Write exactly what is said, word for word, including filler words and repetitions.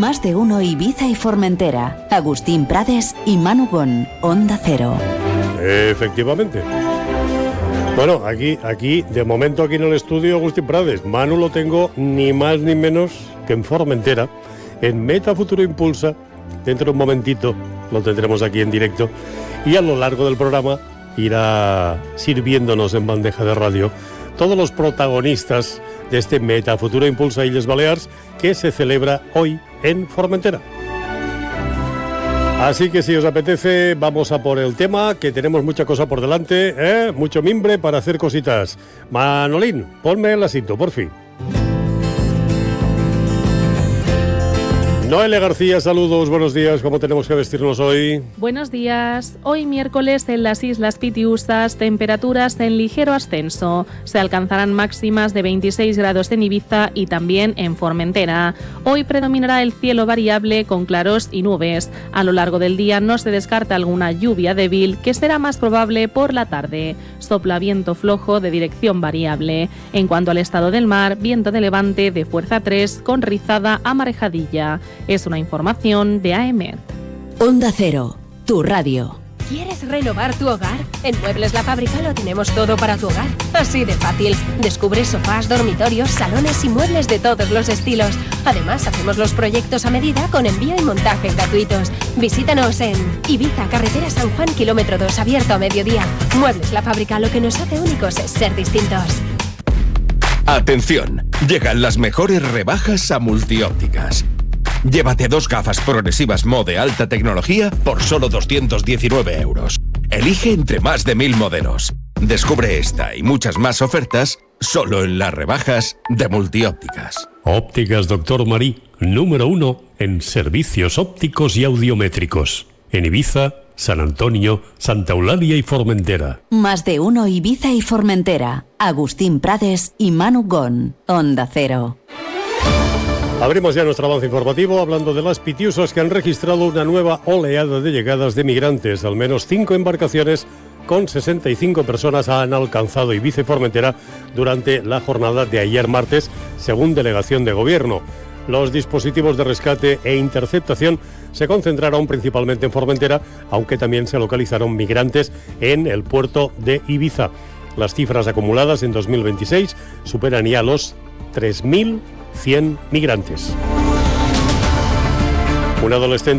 Más de uno Ibiza y Formentera. Agustín Prades y Manu Gon. Onda Cero. Efectivamente. Bueno, aquí, aquí, de momento aquí en el estudio, Agustín Prades. Manu lo tengo ni más ni menos que en Formentera, en Meta Futuro Impulsa. Dentro de un momentito lo tendremos aquí en directo. Y a lo largo del programa irá sirviéndonos en bandeja de radio todos los protagonistas de este Meta Futuro Impulsa Illes Balears que se celebra hoy en Formentera. Así que si os apetece, vamos a por el tema, que tenemos mucha cosa por delante, ¿eh? Mucho mimbre para hacer cositas. Manolín, ponme el asiento, por fin. Noelia García, saludos, buenos días. ¿Cómo tenemos que vestirnos hoy? Buenos días. Hoy miércoles en las Islas Pitiusas, temperaturas en ligero ascenso. Se alcanzarán máximas de veintiséis grados en Ibiza y también en Formentera. Hoy predominará el cielo variable con claros y nubes. A lo largo del día no se descarta alguna lluvia débil, que será más probable por la tarde. Sopla viento flojo de dirección variable. En cuanto al estado del mar, viento de levante de fuerza tres con rizada a marejadilla. Es una información de A E M E D. Onda Cero, tu radio. ¿Quieres renovar tu hogar? En Muebles La Fábrica lo tenemos todo para tu hogar. Así de fácil. Descubre sofás, dormitorios, salones y muebles de todos los estilos. Además, hacemos los proyectos a medida con envío y montaje gratuitos. Visítanos en Ibiza, carretera San Juan, kilómetro dos, abierto a mediodía. Muebles La Fábrica, lo que nos hace únicos es ser distintos. Atención, llegan las mejores rebajas a Multiópticas. Llévate dos gafas progresivas Mo de alta tecnología por solo doscientos diecinueve euros. Elige entre más de mil modelos. Descubre esta y muchas más ofertas solo en las rebajas de Multiópticas. Ópticas Doctor Marí, número uno en servicios ópticos y audiométricos. En Ibiza, San Antonio, Santa Eulalia y Formentera. Más de uno Ibiza y Formentera. Agustín Prades y Manu Gon. Onda Cero. Abrimos ya nuestro avance informativo hablando de las Pitiusas, que han registrado una nueva oleada de llegadas de migrantes. Al menos cinco embarcaciones con sesenta y cinco personas han alcanzado Ibiza y Formentera durante la jornada de ayer martes, según delegación de gobierno. Los dispositivos de rescate e interceptación se concentraron principalmente en Formentera, aunque también se localizaron migrantes en el puerto de Ibiza. Las cifras acumuladas en dos mil veintiséis superan ya los tres mil cien migrantes. Un adolescente